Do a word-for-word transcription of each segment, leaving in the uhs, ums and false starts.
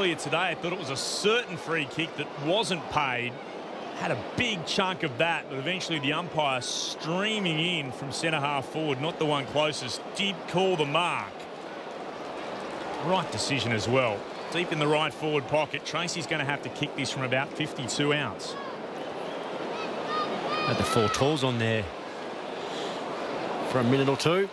earlier today, I thought it was a certain free kick that wasn't paid. Had a big chunk of that, but eventually the umpire streaming in from centre half forward, not the one closest, did call the mark. Right decision as well. Deep in the right forward pocket. Tracy's going to have to kick this from about fifty-two outs. Had the four tools on there for a minute or two.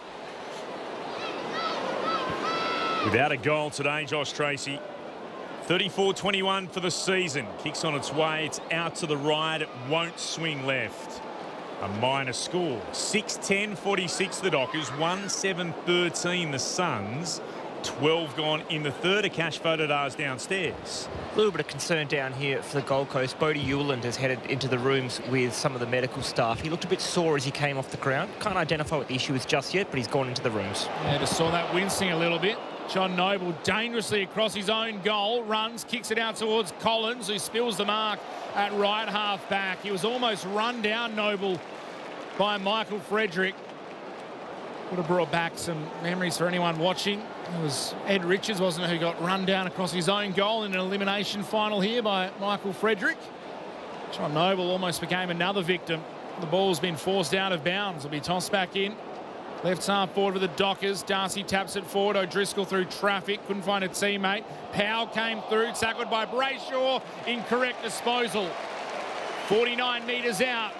Without a goal today, Josh Tracy. thirty-four twenty-one for the season. Kicks on its way. It's out to the right. It won't swing left. A minor score. six ten forty-six the Dockers. one seven thirteen the Suns. twelve gone in the third. Akash Fotodars downstairs. A little bit of concern down here for the Gold Coast. Bodie Hewland has headed into the rooms with some of the medical staff. He looked a bit sore as he came off the ground. Can't identify what the issue is just yet, but he's gone into the rooms. Yeah, just saw that wincing a little bit. John Noble dangerously across his own goal, runs, kicks it out towards Collins, who spills the mark at right half back. He was almost run down, Noble, by Michael Frederick. Would have brought back some memories for anyone watching. It was Ed Richards, wasn't it, who got run down across his own goal in an elimination final here by Michael Frederick. John Noble almost became another victim. The ball's been forced out of bounds. It'll be tossed back in. Left half forward with the Dockers. Darcy taps it forward. O'Driscoll through traffic. Couldn't find a teammate. Powell came through. Tackled by Brayshaw. Incorrect disposal. forty-nine metres out.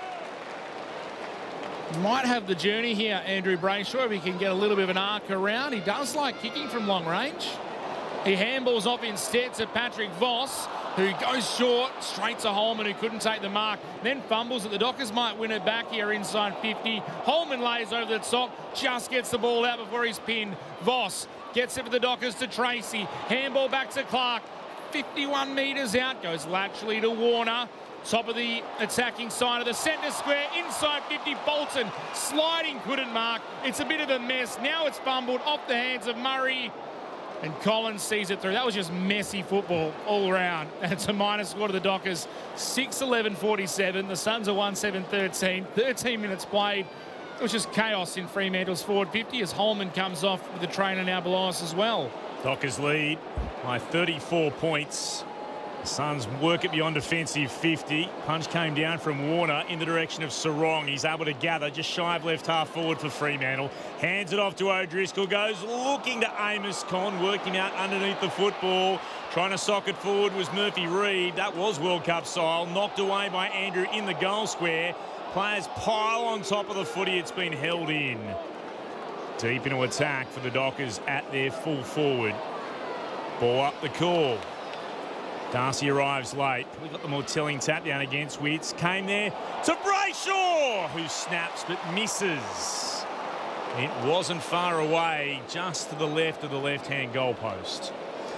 Might have the journey here, Andrew Brayshaw, if he can get a little bit of an arc around. He does like kicking from long range. He handballs off instead to Patrick Voss, who goes short, straight to Holman, who couldn't take the mark. Then fumbles it. The Dockers might win it back here inside fifty. Holman lays over the top, just gets the ball out before he's pinned. Voss gets it for the Dockers to Tracy. Handball back to Clark. fifty-one metres out, goes laterally to Warner. Top of the attacking side of the centre square, inside fifty, Bolton sliding, couldn't mark. It's a bit of a mess. Now it's fumbled off the hands of Murray, and Collins sees it through. That was just messy football all around. It's a minor score to the Dockers, six eleven forty-seven. The Suns are one seven thirteen. thirteen minutes played. It was just chaos in Fremantle's forward fifty as Holman comes off with the trainer now below us as well. Dockers lead by thirty-four points. The Suns work it beyond defensive fifty. Punch came down from Warner in the direction of Sarong. He's able to gather just shy of left half forward for Fremantle. Hands it off to O'Driscoll. Goes looking to Amos Con. Working out underneath the football. Trying to sock it forward was Murphy Reid. That was World Cup style. Knocked away by Andrew in the goal square. Players pile on top of the footy. It's been held in. Deep into attack for the Dockers at their full forward. Ball up the call. Darcy arrives late. We've got the more telling tap down against Witts. Came there to Brayshaw, who snaps but misses. It wasn't far away, just to the left of the left-hand goalpost.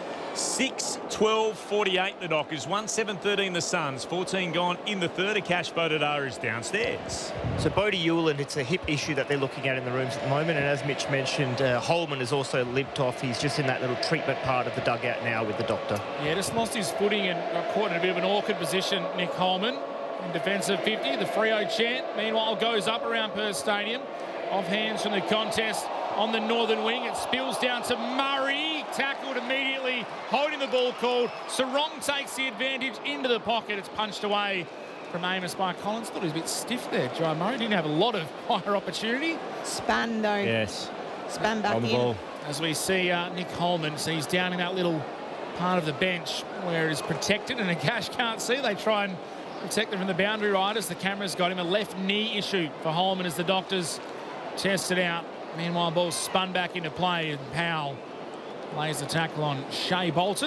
six twelve forty-eight the Dockers, one seven thirteen the Suns, fourteen gone in the third. Akash Fotodar is downstairs. So Bodie Hewland, it's a hip issue that they're looking at in the rooms at the moment, and as Mitch mentioned, uh, Holman has also limped off. He's just in that little treatment part of the dugout now with the doctor. Yeah, just lost his footing and got caught in a bit of an awkward position, Nick Holman. In defensive fifty, the Freo chant, meanwhile, goes up around Perth Stadium. Off hands from the contest on the northern wing. It spills down to Murray. Tackled immediately, holding the ball called. Sarong takes the advantage into the pocket. It's punched away from Amos by Collins. Thought he was a bit stiff there. Jai Murray didn't have a lot of higher opportunity. Span though. Yes. Span back on the in. ball. As we see uh, Nick Holman, so he's down in that little part of the bench where it is protected and Akash can't see. They try and protect him from the boundary riders. The camera's got him. A left knee issue for Holman as the Doctors test it out. Meanwhile, ball spun back into play and Powell lays the tackle on Shea Bolton.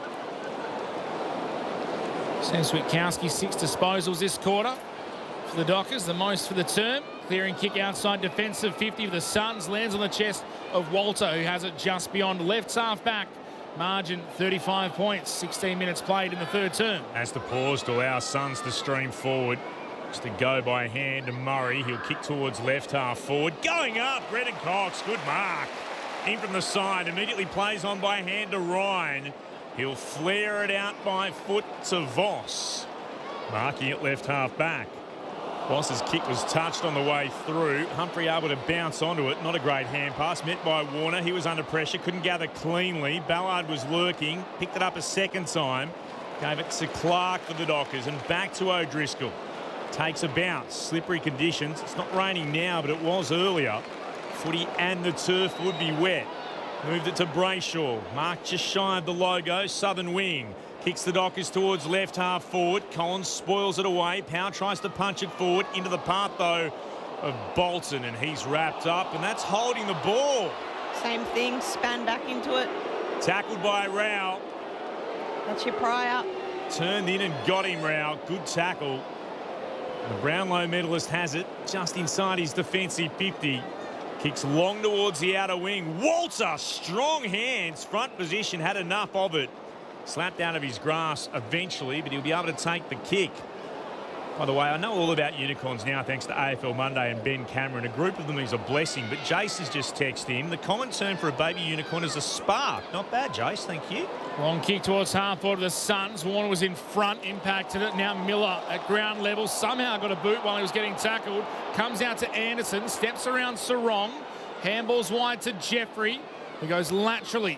Sam Switkowski, six disposals this quarter for the Dockers, the most for the term. Clearing kick outside defensive fifty for the Suns. Lands on the chest of Walter, who has it just beyond left half back. Margin thirty-five points, sixteen minutes played in the third term. Has to pause to allow Suns to stream forward. Just to go by hand to Murray. He'll kick towards left half forward. Going up, Brendan Cox, good mark. In from the side, immediately plays on by hand to Ryan. He'll flare it out by foot to Voss. Marking it left half back. Boss's kick was touched on the way through. Humphrey able to bounce onto it. Not a great hand pass. Met by Warner. He was under pressure. Couldn't gather cleanly. Ballard was lurking. Picked it up a second time. Gave it to Clark for the Dockers. And back to O'Driscoll. Takes a bounce. Slippery conditions. It's not raining now, but it was earlier. Footy and the turf would be wet. Moved it to Brayshaw. Mark just shy of the logo. Southern wing. Kicks the Dockers towards left half forward. Collins spoils it away. Power tries to punch it forward. Into the path, though, of Bolton. And he's wrapped up. And that's holding the ball. Same thing. Span back into it. Tackled by Rao. That's your Pryor. Turned in and got him, Rao. Good tackle. The Brownlow medalist has it just inside his defensive fifty. Kicks long towards the outer wing. Walter, strong hands. Front position, had enough of it. Slapped out of his grasp eventually, but he'll be able to take the kick. By the way, I know all about unicorns now thanks to A F L Monday and Ben Cameron. A group of them is a blessing, but Jace has just texted in. The common term for a baby unicorn is a spark. Not bad, Jace. Thank you. Long kick towards half forward of the Suns. Warner was in front, impacted it. Now Miller at ground level. Somehow got a boot while he was getting tackled. Comes out to Anderson. Steps around Sarong. Handballs wide to Jeffrey. He goes laterally.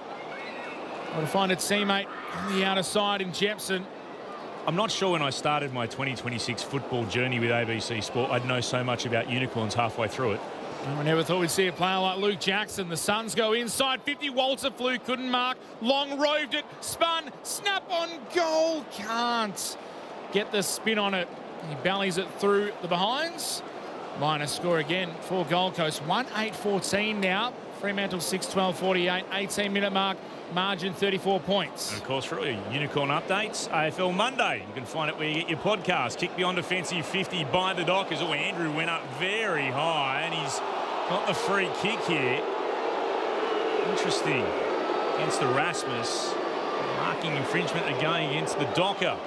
Got to find a teammate on the outer side in Jepson. I'm not sure when I started my twenty twenty-six football journey with A B C Sport, I'd know so much about unicorns halfway through it. I never thought we'd see a player like Luke Jackson. The Suns go inside fifty. Walter flew, couldn't mark. Long roved it, spun, snap on goal. Can't get the spin on it. He bellies it through the behinds. Minus score again for Gold Coast. one eight fourteen now. Fremantle six twelve forty-eight. eighteen minute mark. Margin thirty-four points. And of course, for all your unicorn updates, A F L Monday. You can find it where you get your podcast. Kick beyond defensive fifty by the Dockers. Oh, Andrew went up very high and he's got the free kick here. Interesting. Against Erasmus. Marking infringement again against the Docker.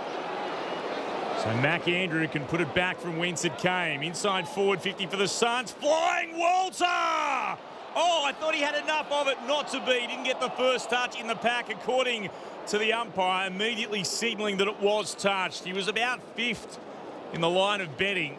So Mac Andrew can put it back from whence it came. Inside forward fifty for the Suns. Flying Walter! Oh, I thought he had enough of it not to be. Didn't get the first touch in the pack, according to the umpire, immediately signalling that it was touched. He was about fifth in the line of betting.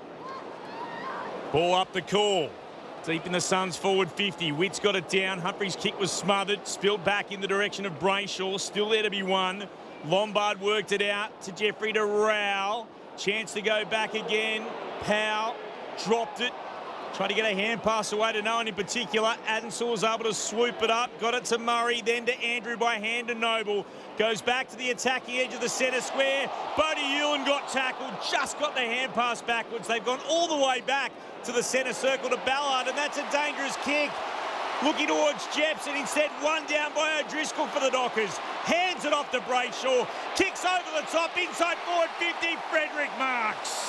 Ball up the call. Deep in the Suns forward fifty. Witt's got it down. Humphrey's kick was smothered. Spilled back in the direction of Brayshaw. Still there to be won. Lombard worked it out to Jeffrey to Rao. Chance to go back again. Powell dropped it. Tried to get a hand pass away to no one in particular. Addensaw was able to swoop it up. Got it to Murray, then to Andrew by hand to Noble. Goes back to the attacking edge of the centre square. Bodie Ewan got tackled. Just got the hand pass backwards. They've gone all the way back to the centre circle to Ballard, and that's a dangerous kick. Looking towards Jepson. Instead, one down by O'Driscoll for the Dockers. Hands it off to Brayshaw. Kicks over the top. Inside forward fifty. Frederick marks.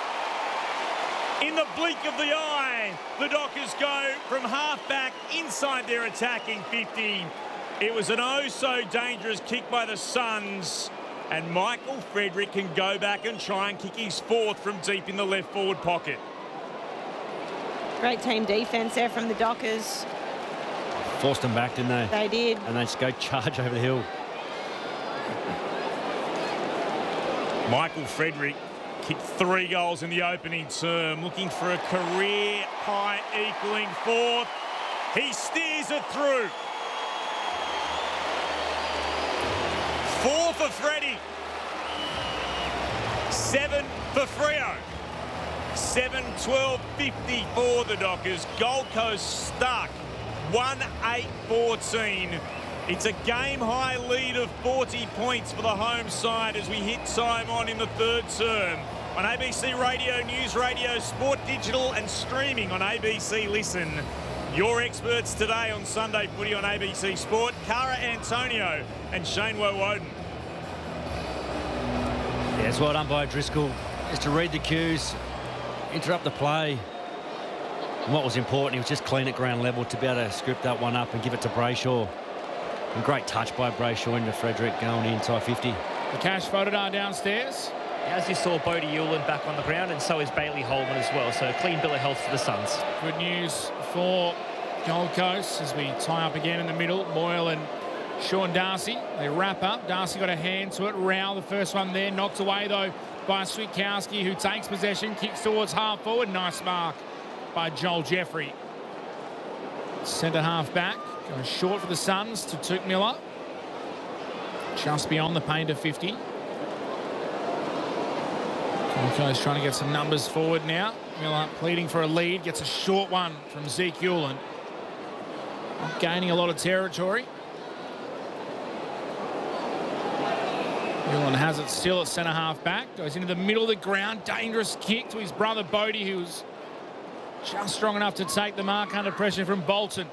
In the blink of the eye, the Dockers go from half-back inside their attacking fifty. It was an oh-so-dangerous kick by the Suns, and Michael Frederick can go back and try and kick his fourth from deep in the left forward pocket. Great team defence there from the Dockers. Forced them back, didn't they? They did. And they just go charge over the hill. Michael Frederick kicked three goals in the opening term, looking for a career-high equaling fourth. He steers it through. Four for Freddie. Seven for Freo. seven twelve fifty for the Dockers. Gold Coast stuck. one eight fourteen. It's a game-high lead of forty points for the home side as we hit time on in the third term. On A B C Radio, News Radio, Sport Digital and streaming on A B C Listen. Your experts today on Sunday Footy on A B C Sport, Cara Antonio and Shane Woewodin. Yeah, it's well done by Driscoll. Just to read the cues, interrupt the play. And what was important, he was just clean at ground level to be able to script that one up and give it to Brayshaw. And great touch by Brayshaw into Frederick going inside fifty. The cash photo downstairs. As you saw, Bodie Ewan back on the ground, and so is Bailey Holman as well. So clean bill of health for the Suns. Good news for Gold Coast as we tie up again in the middle. Boyle and Sean Darcy, they wrap up. Darcy got a hand to it. Rao, the first one there, knocked away though by Switkowski, who takes possession, kicks towards half forward. Nice mark by Joel Jeffrey. Centre half back, goes short for the Suns to Touk Miller. Just beyond the paint of fifty. Goldcoast trying to get some numbers forward now. Miller pleading for a lead, gets a short one from Zeke Uland. Not gaining a lot of territory. Uland has it still at centre half back. Goes into the middle of the ground. Dangerous kick to his brother Bodie, who's just strong enough to take the mark under pressure from Bolton.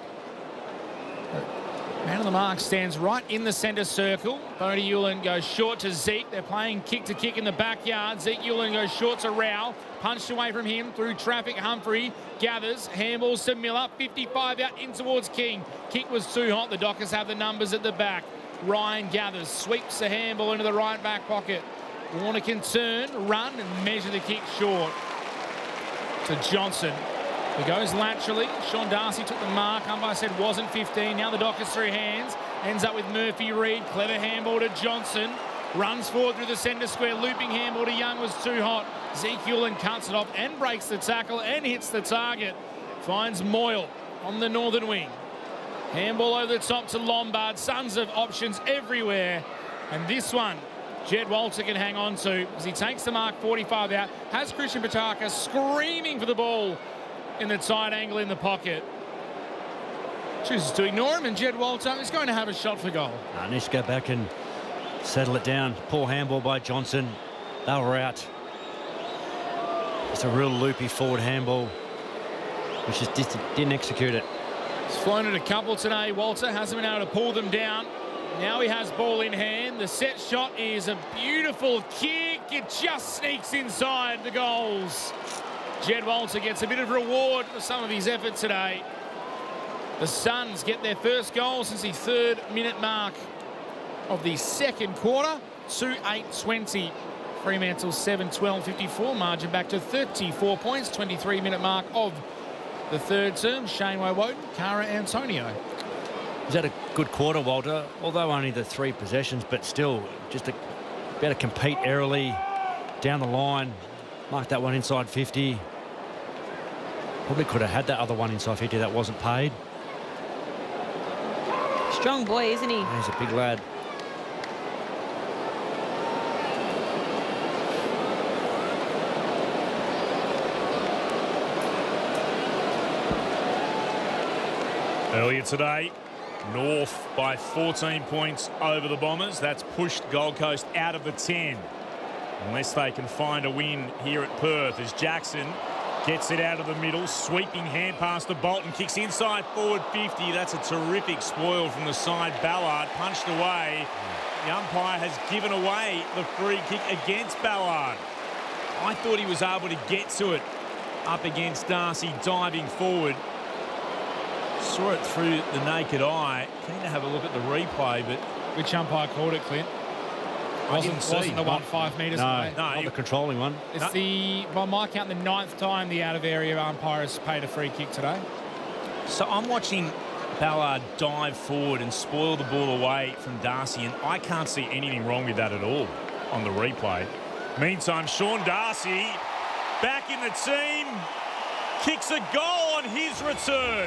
Man on the mark stands right in the centre circle. Bodie Uland goes short to Zeke. They're playing kick to kick in the backyard. Zeke Uland goes short to Rao. Punched away from him through traffic. Humphrey gathers. Handballs to Miller. fifty-five out in towards King. Kick was too hot. The Dockers have the numbers at the back. Ryan gathers. Sweeps the handball into the right back pocket. Warner can turn, run and measure the kick short to Johnson. He goes laterally. Sean Darcy took the mark. Umpire said wasn't fifteen. Now the Dockers through hands. Ends up with Murphy Reid. Clever handball to Johnson. Runs forward through the centre square. Looping handball to Young was too hot. Zeke Uland cuts it off and breaks the tackle and hits the target. Finds Moyle on the northern wing. Handball over the top to Lombard. Suns of options everywhere. And this one, Jed Walter can hang on to as he takes the mark forty-five out. Has Christian Petrarca screaming for the ball in the tight angle in the pocket. Chooses to ignore him, and Jed Walter is going to have a shot for goal. Uh, needs to go back and settle it down. Poor handball by Johnson. They were out. It's a real loopy forward handball, which just didn't execute it. He's flown it a couple today. Walter hasn't been able to pull them down. Now he has ball in hand. The set shot is a beautiful kick. It just sneaks inside the goals. Jed Walter gets a bit of reward for some of his effort today. The Suns get their first goal since the third minute mark of the second quarter. two eight twenty. Fremantle seven twelve fifty-four. Margin back to thirty-four points. twenty-three minute mark of the third term. Shane Woden, Cara Antonio. He's had a good quarter, Walter, although only the three possessions, but still just to be able to compete early down the line. Mark that one inside fifty. Probably could have had that other one inside fifty that wasn't paid. Strong boy, isn't he? Yeah, he's a big lad. Earlier today, North by fourteen points over the Bombers. That's pushed Gold Coast out of the ten. Unless they can find a win here at Perth as Jackson gets it out of the middle. Sweeping hand pass to Bolton. Kicks inside forward fifty. That's a terrific spoil from the side. Ballard punched away. The umpire has given away the free kick against Ballard. I thought he was able to get to it up against Darcy diving forward. Saw it through the naked eye. Keen to have a look at the replay, but Which umpire called it, Clint? Wasn't, didn't see. wasn't the one five metres No, away. No, not you- the controlling one. It's No. the, by my count, the ninth time the out-of-area umpire has paid a free kick today. So I'm watching Ballard dive forward and spoil the ball away from Darcy, and I can't see anything wrong with that at all on the replay. Meantime, Sean Darcy back in the team, kicks a goal on his return.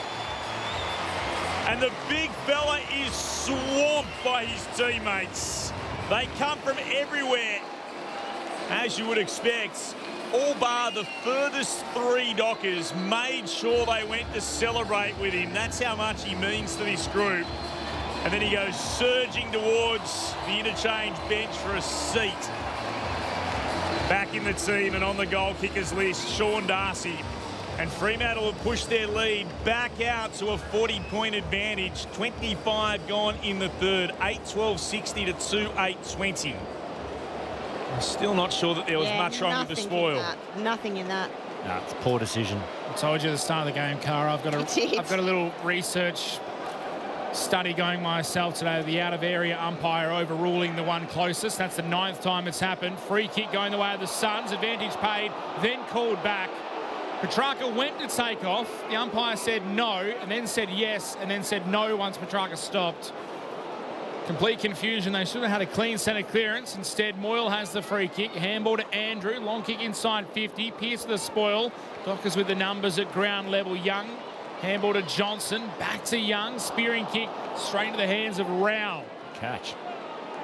And the big fella is swamped by his teammates. They come from everywhere, as you would expect. All bar the furthest three Dockers made sure they went to celebrate with him. That's how much he means to this group. And then he goes surging towards the interchange bench for a seat. Back in the team and on the goal kickers list, Sean Darcy. And Fremantle have pushed their lead back out to a forty point advantage. twenty-five gone in the third. eight twelve sixty to two eight twenty. I'm still not sure that there was Yeah, much wrong with the nothing in spoil. that. Nothing in that. No, it's a poor decision. I told you at the start of the game, Cara, I've got You a, did. I've got a little research study going myself today. The out-of-area umpire overruling the one closest. That's the ninth time it's happened. Free kick going the way of the Suns. Advantage paid, then called back. Petrarca went to take off. The umpire said no, and then said yes, and then said no once Petrarca stopped. Complete confusion. They should have had a clean centre clearance. Instead, Moyle has the free kick. Handball to Andrew. Long kick inside fifty. Pierce to the spoil. Dockers with the numbers at ground level. Young. Handball to Johnson. Back to Young. Spearing kick straight into the hands of Rao. Catch.